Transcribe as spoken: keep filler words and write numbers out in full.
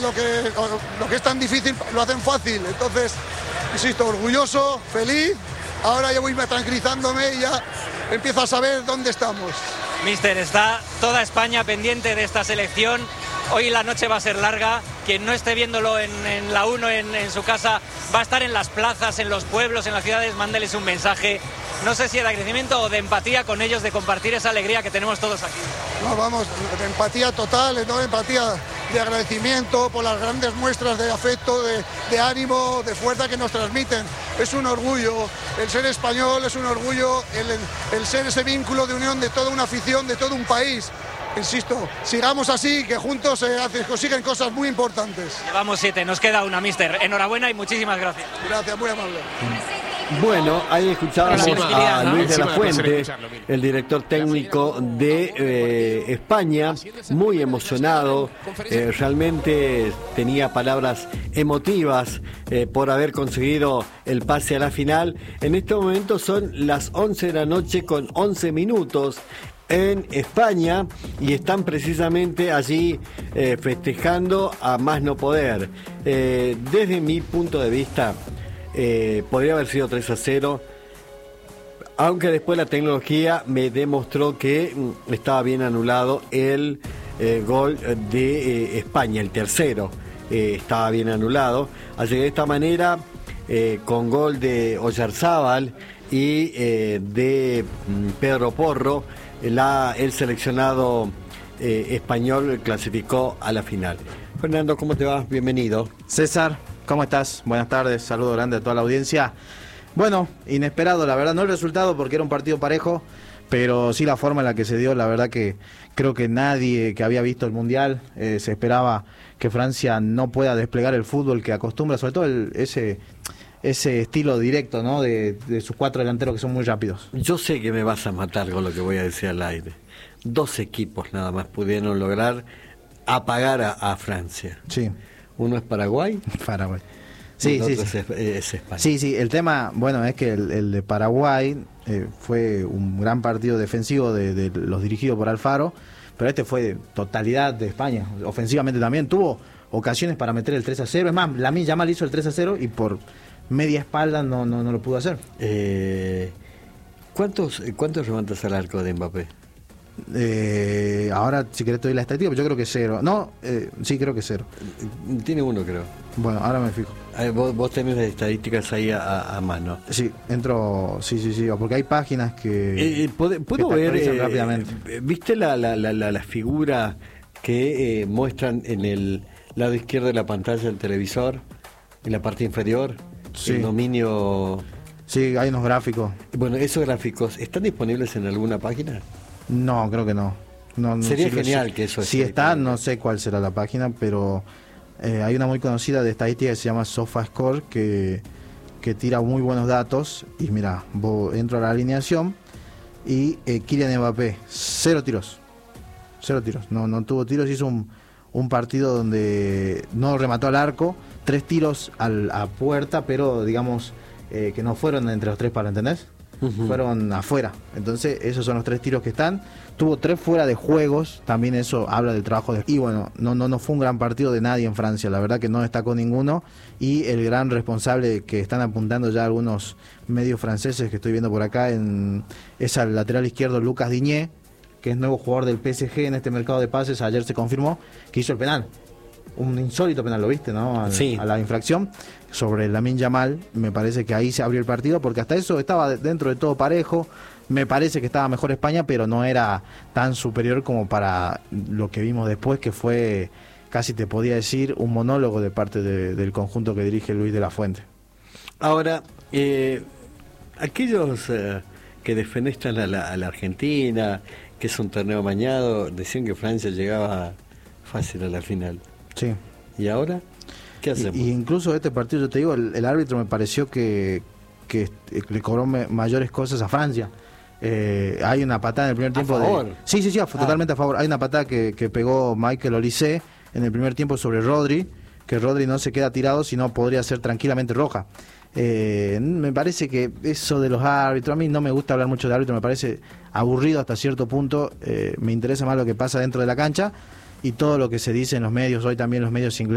lo que, lo que es tan difícil lo hacen fácil. Entonces, insisto, orgulloso, feliz. Ahora ya voy tranquilizándome y ya empiezo a saber dónde estamos. Mister, está toda España pendiente de esta selección. Hoy la noche va a ser larga. Quien no esté viéndolo en, en la uno, en, en su casa, va a estar en las plazas, en los pueblos, en las ciudades. Mándeles un mensaje. No sé si de agradecimiento o de empatía con ellos, de compartir esa alegría que tenemos todos aquí. No, vamos, de empatía total, no empatía de agradecimiento por las grandes muestras de afecto, de, de ánimo, de fuerza que nos transmiten. Es un orgullo, el ser español es un orgullo, el, el ser ese vínculo de unión de toda una afición, de todo un país. Insisto, sigamos así, que juntos se eh, consiguen cosas muy importantes. Llevamos siete, nos queda una, mister. Enhorabuena y muchísimas gracias. Gracias, muy amable. Bueno, ahí escuchábamos Encima, a Luis de la encima de poder Fuente, escucharlo, mira. el director técnico de eh, España, muy emocionado, eh, realmente tenía palabras emotivas eh, por haber conseguido el pase a la final. En este momento son las once de la noche con once minutos en España y están precisamente allí eh, festejando a más no poder. Eh, desde mi punto de vista, Eh, podría haber sido tres a cero, aunque después la tecnología me demostró que mm, estaba bien anulado el eh, gol de eh, España, el tercero eh, estaba bien anulado, así que de esta manera eh, con gol de Oyarzábal y eh, de mm, Pedro Porro, la, el seleccionado eh, español clasificó a la final. Fernando, ¿cómo te va? Bienvenido. César, ¿cómo estás? Buenas tardes, saludo grande a toda la audiencia. Bueno, inesperado, la verdad, no el resultado porque era un partido parejo, pero sí la forma en la que se dio, la verdad que creo que nadie que había visto el Mundial eh, se esperaba que Francia no pueda desplegar el fútbol que acostumbra, sobre todo el, ese, ese estilo directo, ¿no? De, de sus cuatro delanteros que son muy rápidos. Yo sé que me vas a matar con lo que voy a decir al aire. Dos equipos nada más pudieron lograr apagar a, a Francia. Sí. Uno es Paraguay. Paraguay. Sí, sí, sí. sí. Es, es España. Sí, sí, el tema, bueno, es que el, el de Paraguay eh, fue un gran partido defensivo de, de los dirigidos por Alfaro, pero este fue de totalidad de España. Ofensivamente también tuvo ocasiones para meter el tres a cero. Es más, Lamine Yamal hizo el tres a cero y por media espalda no, no, no lo pudo hacer. Eh, ¿Cuántos, cuántos remates al arco de Mbappé? Eh, ahora, si querés, te doy la estadística, pero yo creo que cero. No, eh, sí, creo que cero. Tiene uno, creo. Bueno, ahora me fijo. Eh, vos, vos tenés las estadísticas ahí a, a mano. Sí, entro, sí, sí, sí, porque hay páginas que... Eh, ¿Puedo, puedo que te ver, actualizan eh, rápidamente. ¿Viste la, la, la, la, la figura que eh, muestran en el lado izquierdo de la pantalla del televisor, en la parte inferior? Sí. El dominio... Sí, hay unos gráficos. Bueno, esos gráficos, ¿están disponibles en alguna página? No, creo que no. no, no Sería sí, genial sí, que eso Si esté está, disponible. no sé cuál será la página, pero eh, hay una muy conocida de estadística que se llama SofaScore que, que tira muy buenos datos. Y mira, vos, entro a la alineación y eh, Kylian Mbappé, cero tiros. Cero tiros. No, no tuvo tiros, hizo un, un partido donde no remató al arco, tres tiros al, a puerta, pero digamos eh, que no fueron entre los tres palos, ¿entendés? Uh-huh. Fueron afuera. Entonces esos son los tres tiros que están. Tuvo tres fuera de juegos. También eso habla del trabajo de... Y bueno, no, no, no fue un gran partido de nadie en Francia. La verdad que no destacó ninguno. Y el gran responsable que están apuntando ya algunos medios franceses que estoy viendo por acá en, es al lateral izquierdo Lucas Digne, que es nuevo jugador del P S G en este mercado de pases. Ayer se confirmó que hizo el penal. Un insólito penal, ¿lo viste, no? Al, sí. A la infracción sobre Lamine Yamal. Me parece que ahí se abrió el partido, porque hasta eso estaba dentro de todo parejo. Me parece que estaba mejor España, pero no era tan superior como para lo que vimos después, que fue, casi te podía decir, un monólogo de parte de, del conjunto que dirige Luis de la Fuente. Ahora, eh, aquellos eh, que defenestran a la, a la Argentina, que es un torneo amañado, decían que Francia llegaba fácil a la final. Sí. ¿Y ahora? ¿Qué hacemos? Y, y incluso este partido, yo te digo, el, el árbitro me pareció que, que le cobró me, mayores cosas a Francia. Eh, hay una patada en el primer tiempo. ¿A favor? De, sí, sí, sí, totalmente ah. a favor. Hay una patada que, que pegó Michael Olise en el primer tiempo sobre Rodri, que Rodri no se queda tirado, sino podría ser tranquilamente roja. Eh, me parece que eso de los árbitros, a mí no me gusta hablar mucho de árbitros, me parece aburrido hasta cierto punto. Eh, me interesa más lo que pasa dentro de la cancha y todo lo que se dice en los medios, hoy también los medios ingleses.